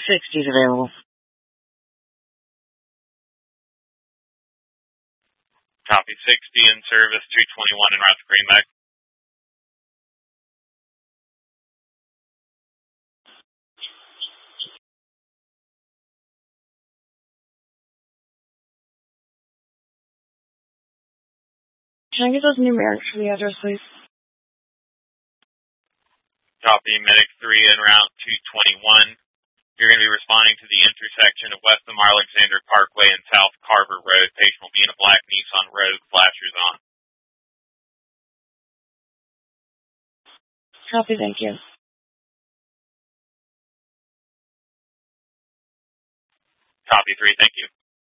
60 is available. Copy 60 in service, 221 en route to Greenback. Can I get those numerics for the address, please? Copy Medic 3 en route 221. You're going to be responding to the intersection of West of Alexander Parkway and South Carver Road. Patient will be in a black Nissan Rogue, flashers on. Copy, thank you. Copy 3, thank you.